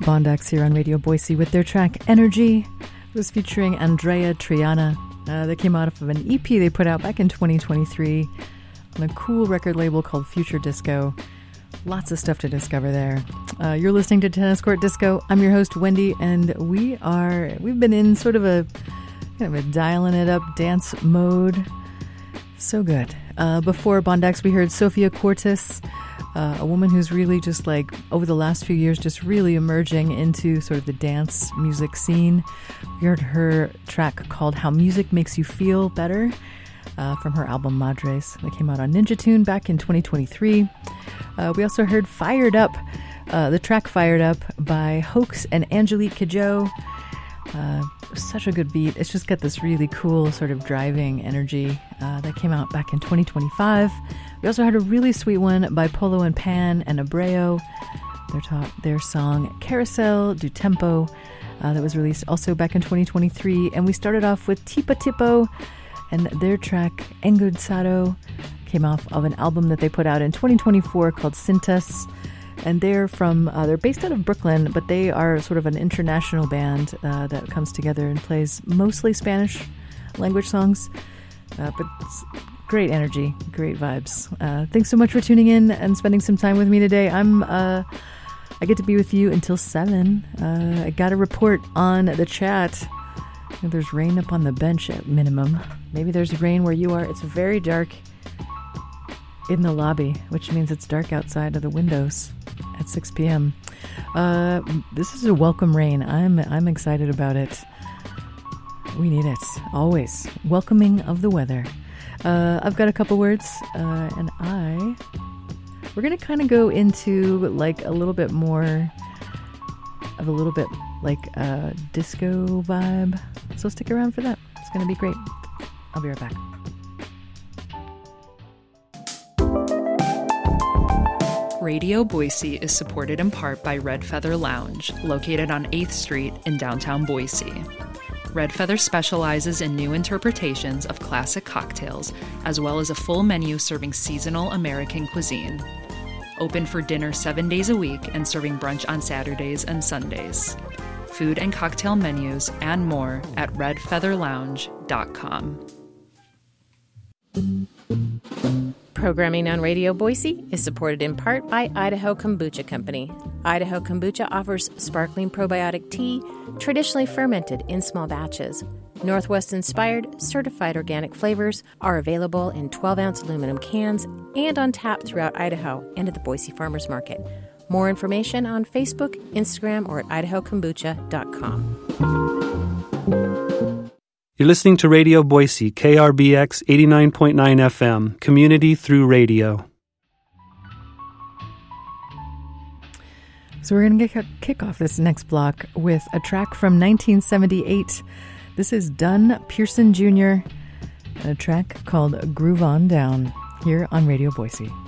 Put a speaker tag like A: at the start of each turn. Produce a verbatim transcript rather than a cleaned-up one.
A: Bondax here on Radio Boise with their track Energy. It was featuring Andrea Triana. Uh, they came out of an E P they put out back in twenty twenty-three on a cool record label called Future Disco. Lots of stuff to discover there. Uh, you're listening to Tennis Court Disco. I'm your host, Wendy, and we are, we've been in sort of a kind of a dialing it up dance mode. So good. Uh, before Bondax, we heard Sofia Cortes, uh, a woman who's really just like, over the last few years, just really emerging into sort of the dance music scene. We heard her track called How Music Makes You Feel Better uh, from her album Madres that came out on Ninja Tune back in twenty twenty-three. Uh, we also heard Fired Up, uh, the track Fired Up by Hoax and Angelique Kidjo. Uh, such a good beat. It's just got this really cool sort of driving energy uh, that came out back in twenty twenty-five. We also had a really sweet one by Polo and Pan and Abreu. Their, top, their song Carousel du Tempo uh, that was released also back in twenty twenty-three. And we started off with Tipa Tipo and their track Engudsado came off of an album that they put out in twenty twenty-four called Cintas. And they're from, uh, they're based out of Brooklyn, but they are sort of an international band uh, that comes together and plays mostly Spanish language songs. Uh, but it's great energy, great vibes. Uh, thanks so much for tuning in and spending some time with me today. I'm, uh, I get to be with you until seven. Uh, I got a report on the chat. There's rain up on the bench at minimum. Maybe there's rain where you are. It's very dark in the lobby, which means it's dark outside of the windows at six p.m. Uh, this is a welcome rain. I'm I'm excited about it. We need it always. Welcoming of the weather. Uh, I've got a couple words, uh, and I we're gonna kind of go into like a little bit more of a little bit like a disco vibe. So stick around for that. It's gonna be great. I'll be right back.
B: Radio Boise is supported in part by Red Feather Lounge, located on eighth Street in downtown Boise. Red Feather specializes in new interpretations of classic cocktails, as well as a full menu serving seasonal American cuisine. Open for dinner seven days a week and serving brunch on Saturdays and Sundays. Food and cocktail menus and more at red feather lounge dot com.
C: Programming on Radio Boise is supported in part by Idaho Kombucha Company. Idaho Kombucha offers sparkling probiotic tea, traditionally fermented in small batches. Northwest-inspired, certified organic flavors are available in twelve-ounce aluminum cans and on tap throughout Idaho and at the Boise Farmers Market. More information on Facebook, Instagram, or at idaho kombucha dot com.
D: You're listening to Radio Boise, K R B X eighty-nine point nine F M, community through radio.
A: So we're going to kick off this next block with a track from nineteen seventy-eight. This is Dunn Pearson Junior and a track called Groove On Down here on Radio Boise.